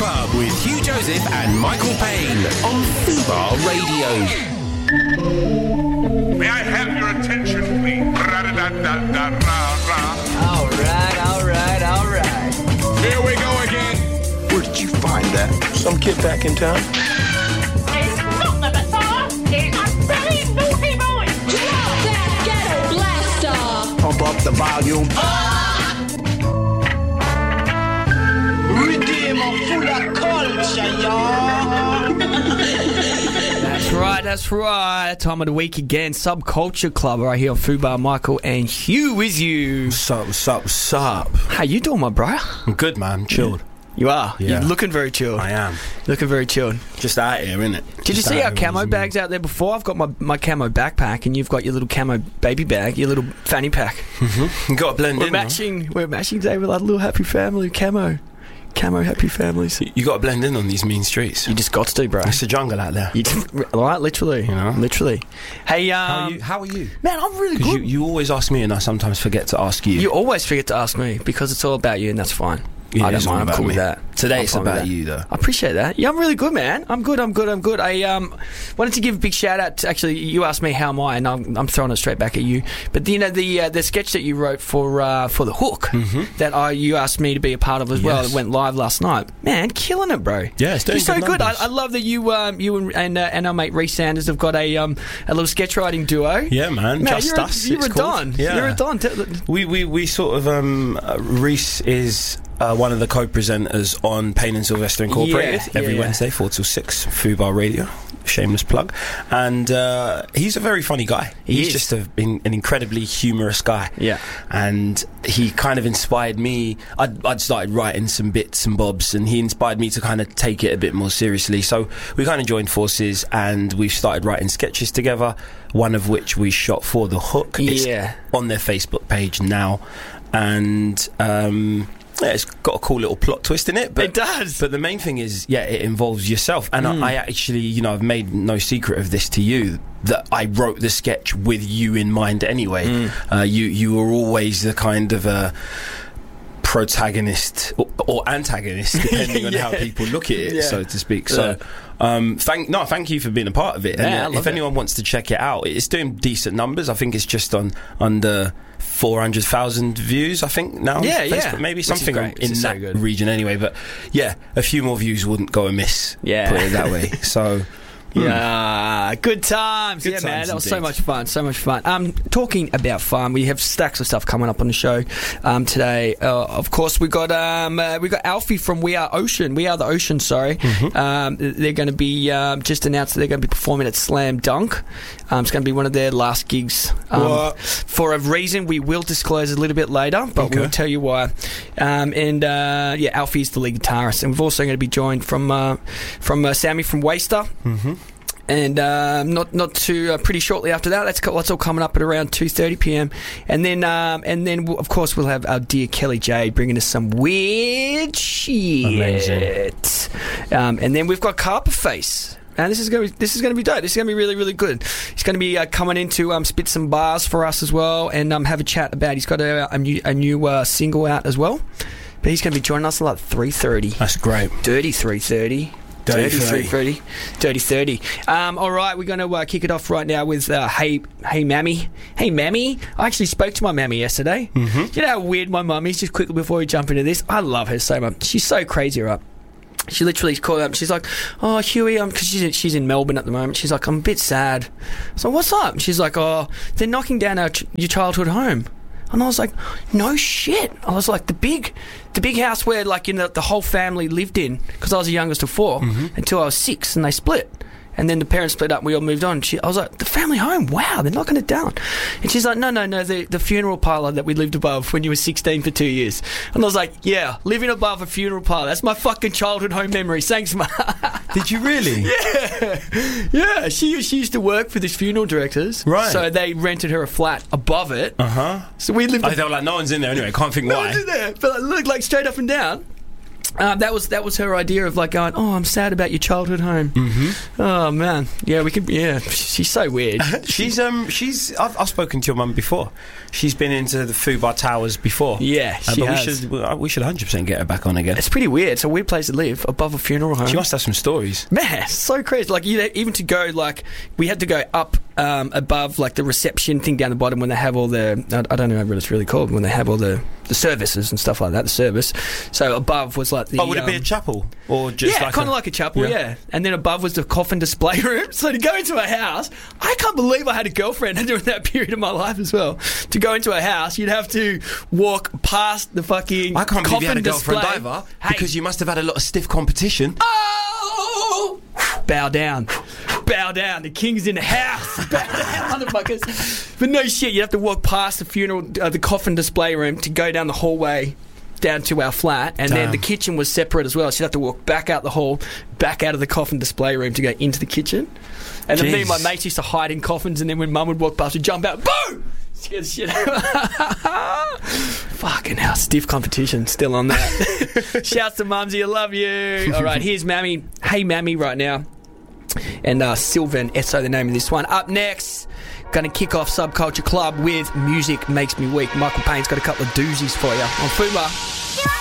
Club with Hugh Joseph and Michael Payne on Fubar Radio. May I have your attention, please? All right. Here we go again. Where did you find that? Some kid back in town? It's not the Messiah. It's a very naughty boy. Drop that ghetto blaster. Pump up the volume. Redeemer full of culture, y'all. That's right. Time of the week again. Subculture Club right here on Fubar. Michael and Hugh with you. What's up? How you doing, my bro? I'm good, man. Chilled. You are? Yeah. You're looking very chilled. I am. Looking very chilled. Just out here, innit? Did you see our camo bags out there before? I've got my camo backpack and you've got your little camo baby bag, your little fanny pack. Mm-hmm. You got to blend We're in. We're matching today with our little happy family camo happy families. You got to blend in on these mean streets. You just got to, bro. It's a jungle out there. Right, literally. You know? Literally. Hey, How are you? man, I'm really good. Because you always ask me and I sometimes forget to ask you. You always forget to ask me because it's all about you and that's fine. Yeah, I don't it's all mind. I'm about cool me. with that. Today I'm it's fine with about that. you, though. I appreciate that. Yeah, I'm really good, man. I'm good. I wanted to give a big shout out to, actually, you asked me how am I, and I'm throwing it straight back at you. But the sketch that you wrote for the Hook that you asked me to be a part of as well. It went live last night. Man, killing it, bro. Yeah, it's doing You're so good. numbers. I love that you and our mate Reece Sanders have got a little sketch writing duo. Yeah, man. Just you're Us. You're it's a called. don. Yeah. You're a don. We sort of Reece is one of the co-presenters on Payne and Sylvester Incorporated every Wednesday 4 till 6 Fubar Radio, shameless plug, and he's a very funny guy. He's just an incredibly humorous guy, and he kind of inspired me. I'd started writing some bits and bobs and he inspired me to kind of take it a bit more seriously, so we kind of joined forces and we've started writing sketches together, one of which we shot for the Hook. It's on their Facebook page now, and it's got a cool little plot twist in it. But it does. But the main thing is, it involves yourself. And I actually, I've made no secret of this to you, that I wrote the sketch with you in mind anyway. You were always the kind of a protagonist or antagonist, depending on how people look at it, so to speak. So thank you for being a part of it. And if anyone wants to check it out, it's doing decent numbers. I think it's just on under 400,000 views, I think, now. Facebook, maybe something in that region anyway. But a few more views wouldn't go amiss, put it that way. So yeah, good times. Good times, man, that was indeed. so much fun. Talking about fun, we have stacks of stuff coming up on the show today. Of course, we got Alfie from We Are the Ocean. Sorry, they're going to be just announced that they're going to be performing at Slam Dunk. It's going to be one of their last gigs. For a reason we will disclose a little bit later, but we'll tell you why. Alfie's the lead guitarist, and we've also going to be joined from Sammy from Waster. And not too pretty shortly after that, that's all coming up at around 2:30 p.m. And then of course we'll have our dear Kelly J bringing us some weird shit. Amazing. And then we've got Carperface. And this is going to be dope. This is going to be really, really good. He's going to be coming in to spit some bars for us as well, and have a chat about. He's got a new single out as well. But he's going to be joining us at like 3:30. That's great. Dirty 3:30. Dirty 30. All right, we're going to kick it off right now with Hey Mammy. Hey Mammy. I actually spoke to my mammy yesterday. You know how weird my mum is? Just quickly before we jump into this, I love her so much. She's so crazy, right? She literally called up. She's like, "Oh, Huey, because she's in Melbourne at the moment. She's like, I'm a bit sad." So what's up? She's like, "Oh, they're knocking down your childhood home." And I was like, no shit. I was like, the big house where like the whole family lived in, because I was the youngest of four until I was 6, and they split. And then the parents split up and we all moved on. I was like, the family home, wow, they're knocking it down. And she's like, no, the funeral parlour that we lived above when you were 16 for 2 years. And I was like, yeah, living above a funeral parlour, that's my fucking childhood home memory. Thanks, Ma. Did you really? Yeah. She used to work for these funeral directors. Right. So they rented her a flat above it. So we lived... They were like, no one's in there anyway, can't think No why. one's in there. But look, like straight up and down. That was her idea of like going, oh, I'm sad about your childhood home. Mm-hmm. Oh man, yeah, we could. Yeah, she's so weird. I've spoken to your mum before. She's been into the Fubar Towers before. Yeah, she has. We should 100% get her back on again. It's pretty weird. It's a weird place to live, above a funeral home. She must have some stories. Man, it's so crazy. Like even to go, like we had to go up above like the reception thing down the bottom when they have all the I don't know what it's really called, when they have all the services and stuff like that. The service. So above was like the. Oh, would it be a chapel or just? Yeah, kind of like a chapel. Yeah, and then above was the coffin display room. So to go into a house, I can't believe I had a girlfriend during that period of my life as well. To go into a house, you'd have to walk past the fucking. I can't believe you had a girlfriend display. either, because you must have had a lot of stiff competition. Oh! Bow down. The king's in the house. Bow down, motherfuckers. But no shit, you have to walk past the funeral, the coffin display room to go down the hallway down to our flat, and then the kitchen was separate as well, so you'd have to walk back out the hall, back out of the coffin display room to go into the kitchen. And then me and my mates used to hide in coffins, and then when mum would walk past, we'd jump out, boom! Scare the shit out. Fucking hell, stiff competition still on that. Shouts to Mumsy, I love you. Alright, here's Mammy. Hey Mammy right now. And Sylvan Esso, the name of this one. Up next, going to kick off Subculture Club with Music Makes Me Weak. Michael Payne's got a couple of doozies for you on Fubar.